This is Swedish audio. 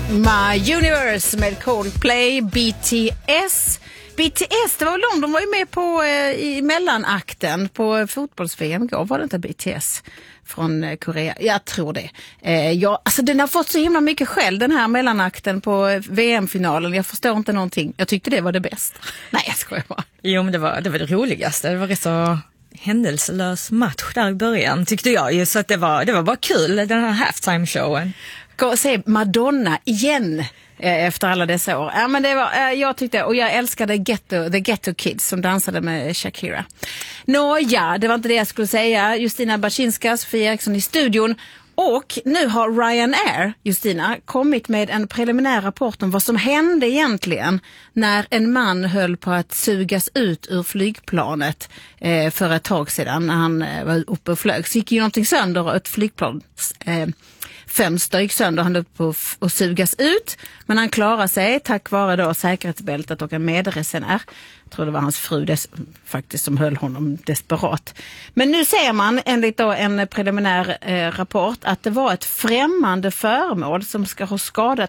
My Universe med Coldplay, BTS. BTS, det var långt, de var ju med på i mellanakten på fotbolls-VM igår. Var det inte BTS från Korea? Jag tror det. Alltså den har fått så himla mycket skäll, den här mellanakten på VM-finalen. Jag förstår inte någonting. Jag tyckte det var det bästa. Nej, jag skojar bara. Jo, men det var det roligaste. Det var rätt så händelselös match där i början, tyckte jag. Just att det var bara kul, den här halftime-showen. Gå och se Madonna igen efter alla dessa år. Ja, men det var, jag tyckte, och jag älskade The Ghetto Kids som dansade med Shakira. Nåja, det var inte det jag skulle säga. Justina Baczynska, Sofia Eriksson i studion. Och nu har Ryanair, Justina, kommit med en preliminär rapport om vad som hände egentligen när en man höll på att sugas ut ur flygplanet för ett tag sedan när han var uppe och flög. Så gick ju någonting sönder och ett flygplan fönster gick sönder, han höll på att sugas ut, men han klarade sig tack vare då säkerhetsbältet och en medresenär. Jag tror det var hans fru faktiskt som höll honom desperat. Men nu ser man enligt då en preliminär rapport att det var ett främmande föremål som ska ha skadat